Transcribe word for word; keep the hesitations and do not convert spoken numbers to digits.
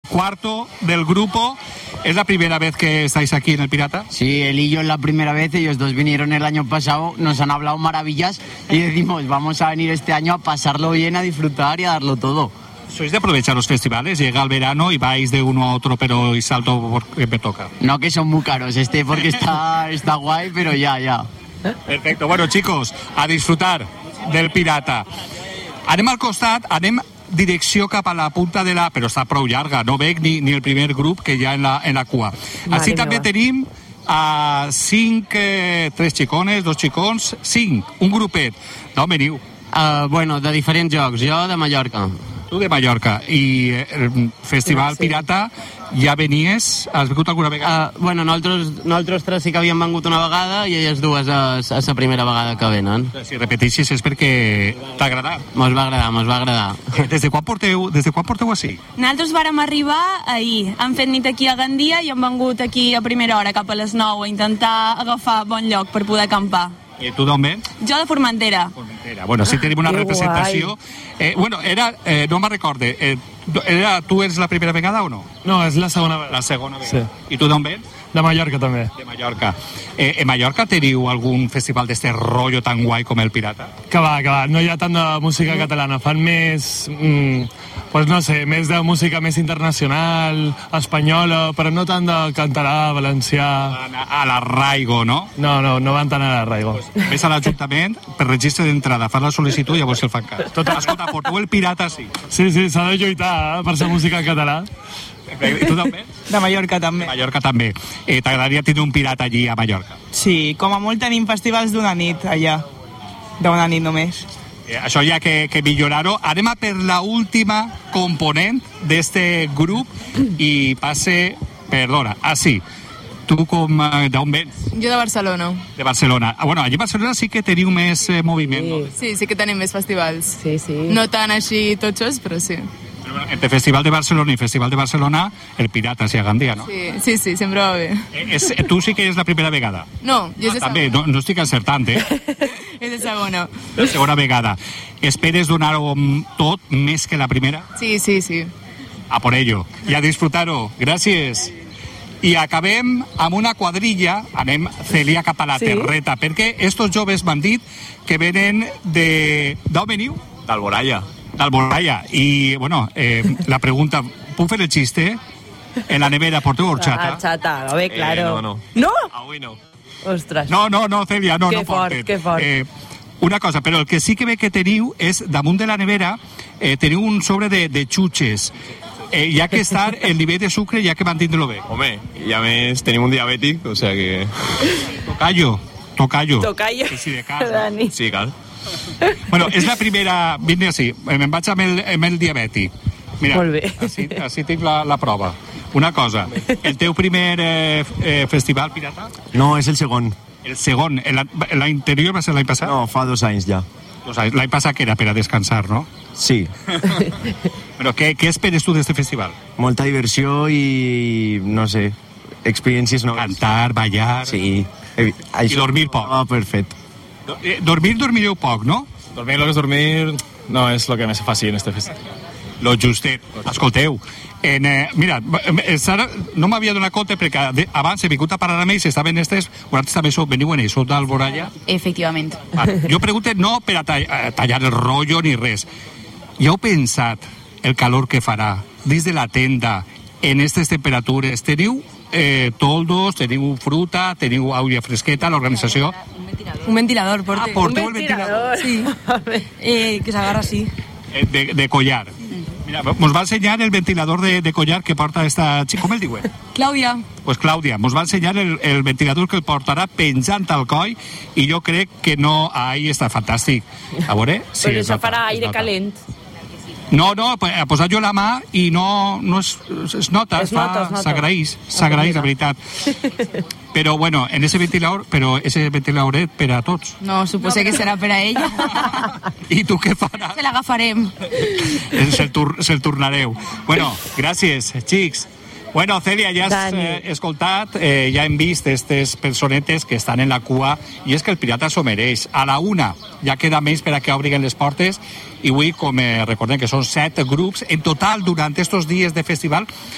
cuarto del grupo. ¿Es la primera vez que estáis aquí en el Pirata? Sí, él y yo es la primera vez, ellos dos vinieron el año pasado, nos han hablado maravillas y decimos, vamos a venir este año a pasarlo bien, a disfrutar y a darlo todo. ¿Sois de aprovechar los festivales? Llega el verano y vais de uno a otro, pero y salto porque me toca. No, que son muy caros, este porque está, está guay, pero ya, ya. Perfecto. Bueno, chicos, a disfrutar del Pirata. Anem al costat, anem direcció cap a la punta de la... Però està prou llarga, no veig ni, ni el primer grup que hi ha en la, en la cua. Així també tenim a cinc, eh, tres xicones, dos xicons, cinc, un grupet. D'on veniu? Uh, bueno, de diferents jocs. Jo de Mallorca. Tu de Mallorca. I el Festival sí. Pirata ja venies? Has vingut alguna vegada? Uh, bueno, nosaltres, nosaltres tres sí que havíem vengut una vegada i elles dues és la primera vegada que venen. Si repeteixis és perquè t'ha agradat. Mos va agradar, mos va agradar. Eh, des de quan porteu, des de quan porteu així? Nosaltres vàrem arribar ahir. Hem fet nit aquí a Gandia i hem vengut aquí a primera hora, cap a les nou, a intentar agafar bon lloc per poder acampar. I tu d'on vens? Jo de Formentera. Formentera. Bueno, sí tenim una Que representació. Eh, bueno, era, eh, no me'n recorde, eh, era, tu eres la primera vegada o no? No, és la segona vegada. La segona vegada. Sí. I tu d'on vens? De Mallorca, també. De Mallorca. Eh, en Mallorca teniu algun festival d'este rotllo tan guai com el Pirata? Que va, que va. No hi ha tant de música catalana. Fan més... Mm, pues no sé, més de música més internacional, espanyola, però no tant de català, valencià... A, a l'arraigo, no? No, no, no van tant a l'arraigo. Pues ves a l'Ajuntament, per registre d'entrada, fas la sol·licitud i llavors el fan cas. Tot, escolta, porteu el Pirata, sí. Sí, sí, s'ha de lluitar eh, per ser música en català. I tu també? De Mallorca també. De Mallorca també. Eh, T'agradaria tenir un pirata allí a Mallorca? Sí, com a molt tenim festivals d'una nit allà. D'una nit només. Eh, això ja que, que millorar-ho. Anem a per la última component d'este grup i passe, perdona, ah sí, tu com, eh, d'on vens? Jo de Barcelona. De Barcelona. Ah, bueno, allí a Barcelona sí que teniu més eh, moviment, sí. no? Sí, sí que tenim més festivals. Sí, sí. No tan així totxos, però sí. Entre Festival de Barcelona i Festival de Barcelona, el Pirata s'hi ha Gandia, no? Sí, sí, sí, sempre va bé. Eh, és, tu sí que és la primera vegada? No, jo és de ah, també, segona. no, no estic encertant, eh? És de segona. La segona vegada. Esperes donar-ho tot més que la primera? Sí, sí, sí. A por ello. I a disfrutar-ho. Gràcies. I acabem amb una quadrilla, anem Celia cap a la sí? terreta, perquè estos joves m'han dit que venen de... D'on veniu? D'Alboraya. D'Alboraya. I, bueno, eh, la pregunta, puc fer el xiste? En la nevera porteu horchata? Horchata, lo ve, claro. Eh, no, no. ¿No? Avui no. Ostras. No, no, no, Celia, no, que no fort, porten. que fort. Eh, una cosa, però el que sí que ve que teniu és, damunt de la nevera, eh, teniu un sobre de, de xutxes. Eh, hi ha que estar el nivell de sucre, hi ha que mantenir-lo bé. Home, i a més tenim un diabètic, o sea que... Tocayo, tocayo. Tocayo. Que si de casa. Dani. Sí, cal. Bueno, és la primera... Vine així, me'n vaig amb el, amb el diabètic. Mira, Molt bé. així, així tinc la, la prova. Una cosa, el teu primer eh, eh, festival pirata? No, és el segon. El segon. L'anterior va ser l'any passat? No, fa dos anys ja. Dos anys. L'any passat que era per a descansar, no? Sí. Però què, què esperes tu d'este festival? Molta diversió i, no sé, experiències noves. Cantar, ballar... Sí. I dormir poc. Ah, perfecte. Dormir, dormireu poc, no? Dormir, lo que és dormir, no és lo que més faci en este festival. Lo justet. Escolteu, en, eh, mira, Sara, no m'havia donat compte perquè de, abans he vingut a parlar amb ells, estaven estes, vosaltres també sou, veniu en ells, sou d'Alboraya? Efectivament. Vale. Jo pregunto no per a tallar, tallar el rotllo ni res. Ja heu pensat el calor que farà dins de la tenda en aquestes temperatures? Teniu eh, toldos, teniu fruta, teniu aigua fresqueta, l'organització? Un ventilador, porte. Ah, porteu el ventilador. Sí. Eh, que s'agarra así. Eh, de, de collar. Mira, mos va ensenyar el ventilador de, de collar que porta esta xica. Com el diuen? Clàudia. Pues Clàudia, mos va ensenyar el, el ventilador que el portarà penjant al coll i jo crec que no, ahí està fantàstic. A veure? Sí, Però això nota, farà es aire nota. calent. No, no, a posar jo la mà i no, no es, es nota, Es nota, es nota. s'agraeix, s'agraeix, la veritat. Però, bueno, en ese ventilador, però ese ventiladoret per a tots. No, suposé que serà per a ella. I tu què faràs? Se l'agafarem. Se'l tur se tornareu. Bueno, gràcies, xics. Bueno, Celia, ja has eh, escoltat, eh, ja hem vist aquestes personetes que estan en la cua i és que el Pirata s'ho mereix. A la una ja queda més per a que obrin les portes i avui, com eh, recordem que són set grups, en total durant estos dies de festival